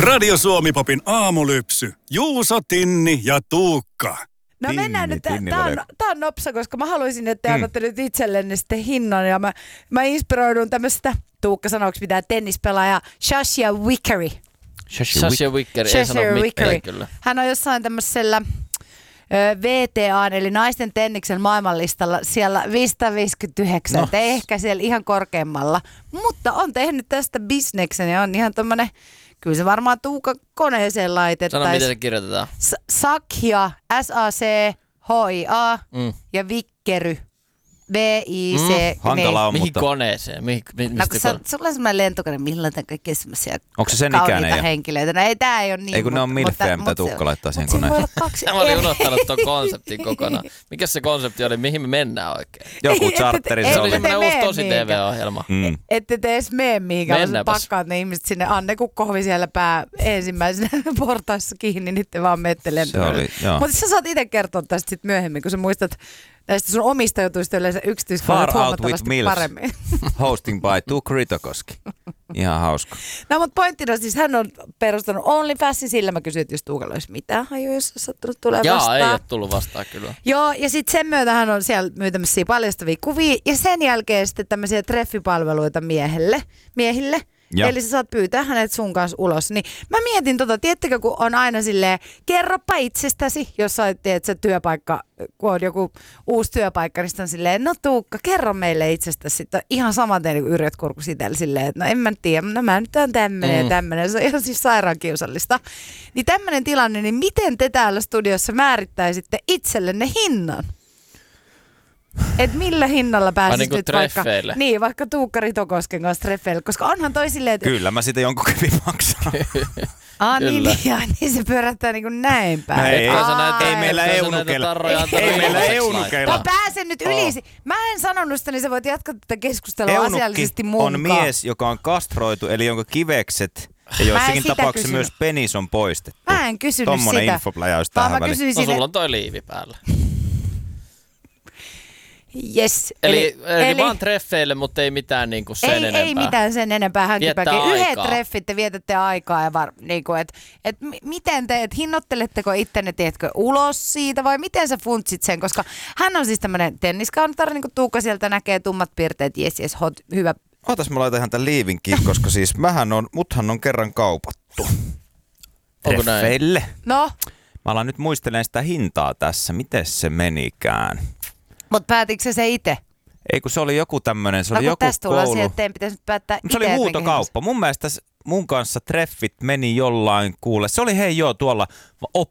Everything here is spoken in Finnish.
Radio Suomi-popin aamulypsy. Juuso, Tinni ja Tuukka. No mennään nyt, tää on nopsa, koska mä haluaisin, että te annatte nyt itsellenne sitten hinnan. Ja mä inspiroidun tämmöistä, Tuukka sanoksi mitään tennispelaaja, Shashia Vickery. Shashia Vickery, ei sano mitään kyllä. Hän on jossain tämmöisellä VTA, eli naisten tenniksen maailmanlistalla siellä 559, no. Ei ehkä siellä ihan korkeammalla, mutta on tehnyt tästä bisneksen ja on ihan tommonen, kyllä se varmaan Tuukka koneeseen laitettaisiin. Sano, miten se kirjoitetaan. Sakhia, S-A-C-H-I-A ja Vickery. V-I-C. Hankala on, mihin mutta koneeseen? Sulla on semmoinen lentokone, millä on kaikkea semmoisia kauniita henkilöitä. No ei, tää ei ole niin. Ei kun ne on milfejä, mitä Tuukka laittaa siihen koneeseen. Mä olin unohtanut ton konseptin kokonaan. Mikäs se konsepti oli, mihin me mennään oikein? Joku charteri. Se oli semmoinen uusi tosi TV-ohjelma. Ette te edes mene mihinkään, vaan pakkaat ne ihmiset sinne. Anne, kun kohvi siellä pää ensimmäisenä portaissa kiinni, niin te vaan menette lentokoneelle. Mutta sä saat itse kertoa tästä sit myöhemmin, kun sä muistat näistä sun omista jutuista yleensä yksityiskohdat huomattavasti paremmin. Hosting by Tuukka Ritokoski. Ihan hauska. No mutta pointtina siis hän on perustanut OnlyFansin, sillä mä kysyin, että jos Tuukalla olisi mitään hajua, jos olisi sattunut tulee vastaan. Ei ole tullut vastaan kyllä. Joo, ja sitten sen myötä hän on siellä myytämässä paljastavia kuvia ja sen jälkeen sitten tämmöisiä treffipalveluita miehille. Ja. Eli sä saat pyytää hänet sun kanssa ulos. Niin mä mietin tiedättekö, kun on aina silleen, kerropa itsestäsi, jos sä teet se työpaikka, kun on joku uusi työpaikka, niin on silleen, no Tuukka, kerro meille itsestäsi. Sitten ihan saman tein niin yrjöt kurkus itselle silleen, että no en mä tiedä, no mä nyt on tämmönen ja tämmönen. Se on ihan siis sairaan kiusallista. Niin tämmönen tilanne, niin miten te täällä studiossa määrittäisitte itsellenne hinnan? Et millä hinnalla pääsis nyt treffeille. vaikka Tuukka Ritokosken kanssa treffeille, koska onhan toi silleen, että kyllä mä sitä jonkun kävin maksaa. niin se pyörättää niin kuin näin päin. Ei meillä eunukeilla. Mä pääsen nyt yli. Mä en sanonut sitä, niin sä voit jatkaa tätä keskustelua asiallisesti munkaan. On mies, joka on kastroitu, eli jonka kivekset ja joissakin tapauksissa myös penis on poistettu. Mä en kysynyt tommonen sitä. Infopläjäys tähän väliin. No sulla on toi liivi päällä. Yes. Eli vaan treffeille, mutta ei mitään niinku sen enempää. Ei mitään sen enempää hänkipäkin. Yhdet treffit te vietätte aikaa ja niinku, miten te, hinnoitteletteko ittenne, tiedätkö, ulos siitä vai miten sä funtsit sen, koska hän on siis tämmönen tenniskaunotar, niin kuin Tuukka sieltä näkee tummat piirteet, jes, hot, hyvä. Ootas mä laitan ihan tän liivinkin, koska siis muthan on kerran kaupattu. Treffeille. No? Mä alan nyt muistelemaan sitä hintaa tässä, miten se menikään. Mutta päätitkö se itse? Ei, kun se oli joku tämmönen, se oli joku tästä tullaan siihen, että teidän pitäisi nyt päättää itse. Se oli huutokauppa. Mun mielestä mun kanssa treffit meni jollain kuule. Se oli tuolla